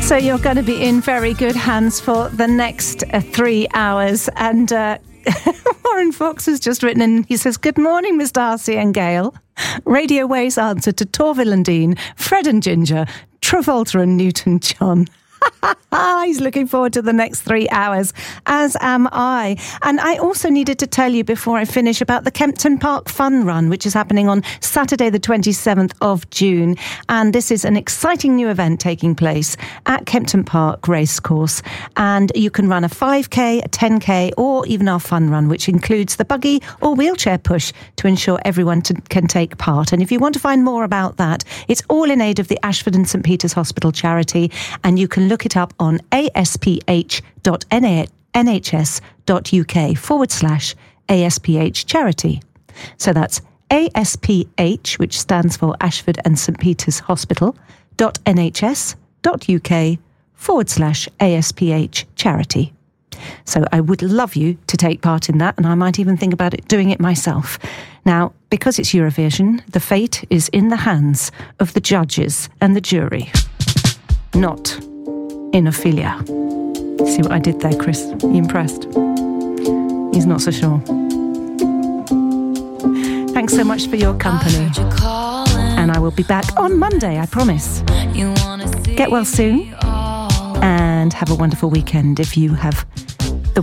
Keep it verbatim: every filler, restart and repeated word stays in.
So you're going to be in very good hands for the next uh, three hours. And uh, Warren Fox has just written in, he says, "Good morning, Miss Darcy and Gail. Radio Wave's answer to Torvill and Dean, Fred and Ginger, Travolta and Newton John." He's looking forward to the next three hours, as am I. And I also needed to tell you before I finish about the Kempton Park Fun Run, which is happening on Saturday the twenty-seventh of June. And this is an exciting new event taking place at Kempton Park Racecourse. And you can run a five K, a ten K, or even our fun run, which includes the buggy or wheelchair push to ensure everyone to, can take part. And if you want to find more about that, it's all in aid of the Ashford and St Peter's Hospital charity. And you can look it up on asph.nhs.uk forward slash ASPH charity. So that's A S P H, which stands for Ashford and St Peter's Hospital, dot nhs.uk forward slash ASPH charity. So I would love you to take part in that, and I might even think about it, doing it myself. Now, because it's Eurovision, the fate is in the hands of the judges and the jury, not in Ophelia. See what I did there, Chris? You impressed? He's not so sure. Thanks so much for your company. And I will be back on Monday, I promise. Get well soon and have a wonderful weekend if you have